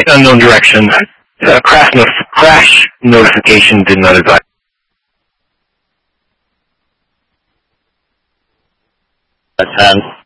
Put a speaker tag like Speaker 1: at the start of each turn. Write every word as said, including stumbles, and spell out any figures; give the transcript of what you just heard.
Speaker 1: right, unknown direction. Uh, crash, no crash notification did not advise.
Speaker 2: ten.